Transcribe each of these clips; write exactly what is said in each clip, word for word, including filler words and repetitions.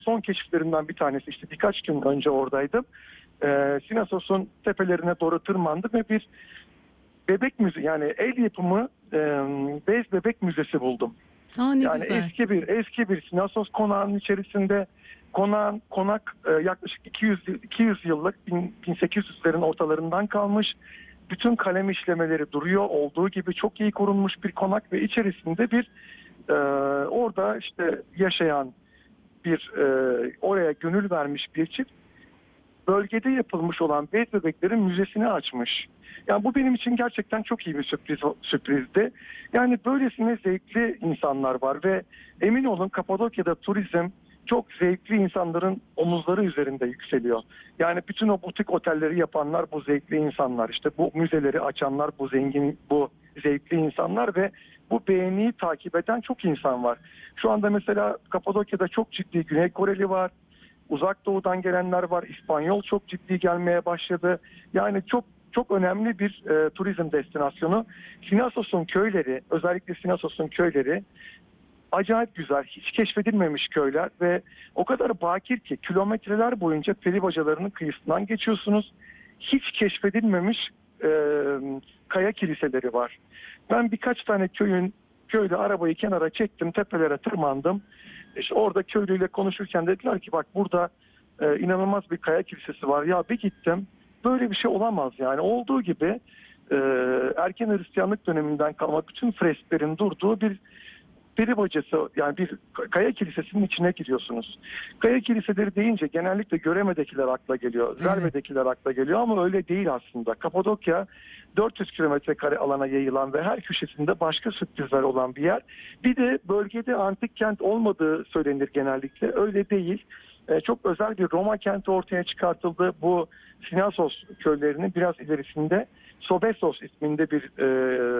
son keşiflerinden bir tanesi. İşte birkaç gün önce oradaydım. Ee, Sinassos'un tepelerine doğru tırmandım ve bir bebek müze, yani el yapımı e, bez bebek müzesi buldum. Aa, ne Yani güzel. eski bir eski bir Sinassos konağının içerisinde, konağın konak e, yaklaşık iki yüz iki yüz yıllık, bin sekiz yüzlerin ortalarından kalmış. Bütün kalem işlemeleri duruyor olduğu gibi, çok iyi korunmuş bir konak ve içerisinde bir e, orada işte yaşayan bir e, oraya gönül vermiş bir çift bölgede yapılmış olan bez bebeklerin müzesini açmış. Yani bu benim için gerçekten çok iyi bir sürpriz sürprizdi. Yani böylesine zevkli insanlar var ve emin olun Kapadokya'da turizm çok zevkli insanların omuzları üzerinde yükseliyor. Yani bütün o butik otelleri yapanlar bu zevkli insanlar. İşte bu müzeleri açanlar bu zengin, bu zevkli insanlar ve bu beğeniyi takip eden çok insan var. Şu anda mesela Kapadokya'da çok ciddi Güney Koreli var. Uzak Doğu'dan gelenler var. İspanyol çok ciddi gelmeye başladı. Yani çok çok önemli bir e, turizm destinasyonu. Sinassos'un köyleri, özellikle Sinassos'un köyleri acayip güzel, hiç keşfedilmemiş köyler ve o kadar bakir ki kilometreler boyunca peri bacalarının kıyısından geçiyorsunuz. Hiç keşfedilmemiş e, kaya kiliseleri var. Ben birkaç tane köyün köyde arabayı kenara çektim, tepelere tırmandım. İşte orada köylüyle konuşurken dediler ki bak burada e, inanılmaz bir kaya kilisesi var. Ya bir gittim, böyle bir şey olamaz yani. Olduğu gibi e, erken Hristiyanlık döneminden kalma bütün fresklerin durduğu bir peri bacası, yani bir kaya kilisesinin içine giriyorsunuz. Kaya kiliseleri deyince genellikle Göreme'dekiler akla geliyor, Zerve'dekiler akla geliyor ama öyle değil aslında. Kapadokya dört yüz kilometre kare alana yayılan ve her köşesinde başka sürprizler olan bir yer. Bir de bölgede antik kent olmadığı söylenir genellikle. Öyle değil. Ee, çok özel bir Roma kenti ortaya çıkartıldı. Bu Sinassos köylerinin biraz ilerisinde Sobesos isminde bir e,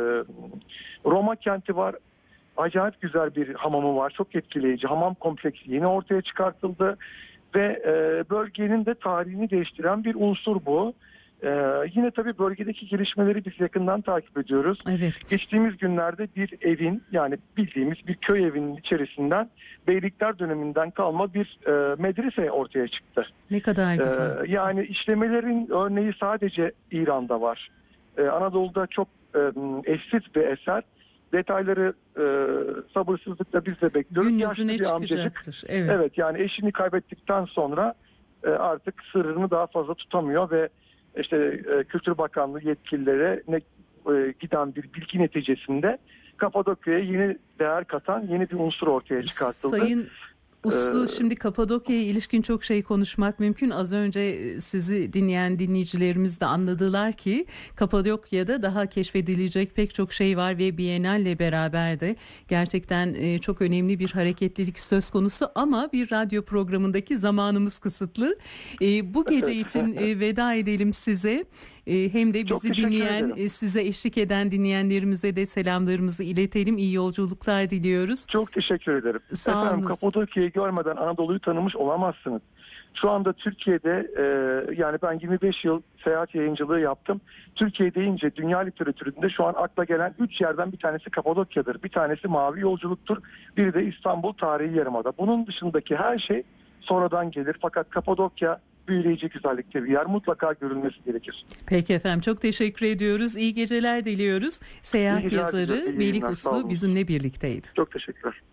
Roma kenti var. Acayip güzel bir hamamı var. Çok etkileyici. Hamam kompleksi yeni ortaya çıkartıldı. Ve e, bölgenin de tarihini değiştiren bir unsur bu. E, yine tabii bölgedeki gelişmeleri biz yakından takip ediyoruz. Evet. Geçtiğimiz günlerde bir evin, yani bildiğimiz bir köy evinin içerisinden Beylikler döneminden kalma bir e, medrese ortaya çıktı. Ne kadar güzel. E, yani işlemelerin örneği sadece İran'da var. E, Anadolu'da çok e, eşsiz bir eser. Detayları e, sabırsızlıkla biz de bekliyoruz. Gün Yaşlı yüzüne bir amcacık. çıkacaktır. Evet. Evet, yani eşini kaybettikten sonra e, artık sırrını daha fazla tutamıyor ve işte e, Kültür Bakanlığı yetkililere ne, e, giden bir bilgi neticesinde Kapadokya'ya yeni değer katan yeni bir unsur ortaya çıkartıldı. Sayın Uslu, Ee, şimdi Kapadokya'ya ilişkin çok şey konuşmak mümkün. Az önce sizi dinleyen dinleyicilerimiz de anladılar ki Kapadokya'da daha keşfedilecek pek çok şey var ve Bienal'le beraber de gerçekten çok önemli bir hareketlilik söz konusu ama bir radyo programındaki zamanımız kısıtlı. Bu gece için veda edelim size. Hem de bizi dinleyen, size eşlik eden dinleyenlerimize de selamlarımızı iletelim. İyi yolculuklar diliyoruz. Çok teşekkür ederim. Sağ Efendim, olunuz. Kapadokya'yı görmeden Anadolu'yu tanımış olamazsınız. Şu anda Türkiye'de e, yani ben yirmi beş yıl seyahat yayıncılığı yaptım. Türkiye deyince dünya literatüründe şu an akla gelen üç yerden bir tanesi Kapadokya'dır. Bir tanesi Mavi Yolculuk'tur. Biri de İstanbul Tarihi Yarımada. Bunun dışındaki her şey sonradan gelir. Fakat Kapadokya büyüleyici güzellikte bir yer. Mutlaka görülmesi gerekir. Peki efendim, çok teşekkür ediyoruz. İyi geceler diliyoruz. Seyahat yazarı Melih Uslu bizimle birlikteydi. Çok teşekkürler.